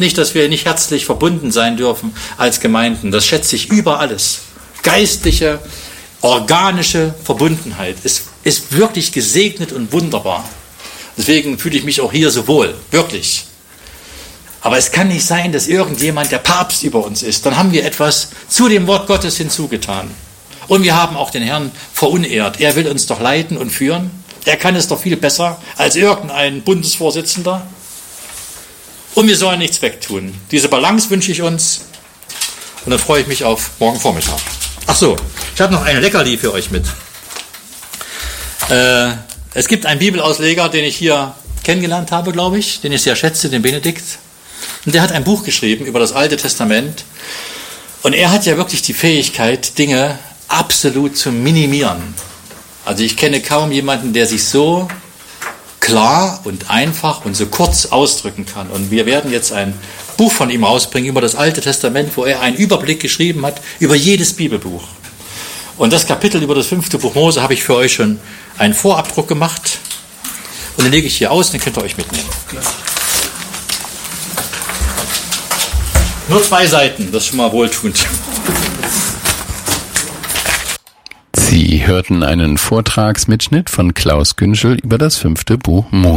nicht, dass wir nicht herzlich verbunden sein dürfen als Gemeinden. Das schätze ich über alles. Geistliche, organische Verbundenheit ist wirklich gesegnet und wunderbar. Deswegen fühle ich mich auch hier so wohl, wirklich. Aber es kann nicht sein, dass irgendjemand der Papst über uns ist. Dann haben wir etwas zu dem Wort Gottes hinzugetan. Und wir haben auch den Herrn verunehrt. Er will uns doch leiten und führen. Er kann es doch viel besser als irgendein Bundesvorsitzender. Und wir sollen nichts wegtun. Diese Balance wünsche ich uns. Und dann freue ich mich auf morgen Vormittag. Ach so, ich habe noch ein Leckerli für euch mit. Es gibt einen Bibelausleger, den ich hier kennengelernt habe, glaube ich, den ich sehr schätze, den Benedikt. Und der hat ein Buch geschrieben über das Alte Testament. Und er hat ja wirklich die Fähigkeit, Dinge absolut zu minimieren. Also ich kenne kaum jemanden, der sich so klar und einfach und so kurz ausdrücken kann. Und wir werden jetzt ein Buch von ihm rausbringen über das Alte Testament, wo er einen Überblick geschrieben hat über jedes Bibelbuch. Und das Kapitel über das 5. Buch Mose habe ich für euch schon einen Vorabdruck gemacht. Und den lege ich hier aus, den könnt ihr euch mitnehmen. Nur 2 Seiten, das ist schon mal wohltuend. Sie hörten einen Vortragsmitschnitt von Klaus Günschel über das 5. Buch Mose.